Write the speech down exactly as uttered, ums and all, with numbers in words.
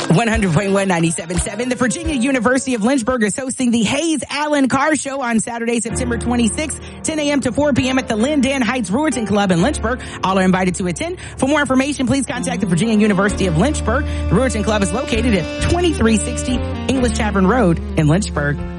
one hundred point one, ninety-seven point seven. The Virginia University of Lynchburg is hosting the Hayes Allen Car Show on Saturday, September twenty-sixth, ten a.m. to four p.m. at the Lindan Heights Brewerton Club in Lynchburg. All are invited to attend. For more information, please contact the Virginia University of Lynchburg. The Brewerton Club is located at twenty-three sixty English Tavern Road in Lynchburg.